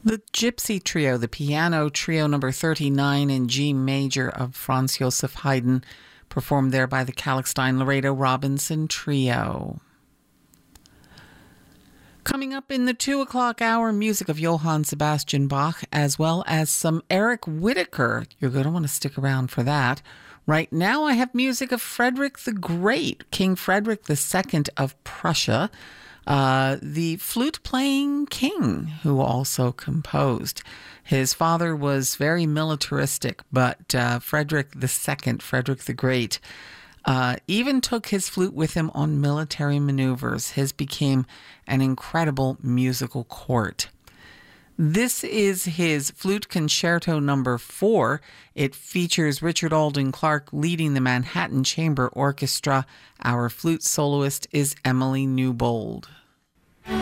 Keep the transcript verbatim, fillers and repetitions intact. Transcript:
The Gypsy Trio, the piano trio number thirty-nine in G major of Franz Joseph Haydn, performed there by the Kalkstein Laredo Robinson Trio. Coming up in the two o'clock hour, music of Johann Sebastian Bach, as well as some Eric Whitacre. You're going to want to stick around for that. Right now I have music of Frederick the Great, King Frederick the Second of Prussia, uh, the flute-playing king who also composed. His father was very militaristic, but uh, Frederick the Second, Frederick the Great, Uh, even took his flute with him on military maneuvers. His became an incredible musical court. This is his Flute Concerto number four. It features Richard Alden Clark leading the Manhattan Chamber Orchestra. Our flute soloist is Emily Newbold.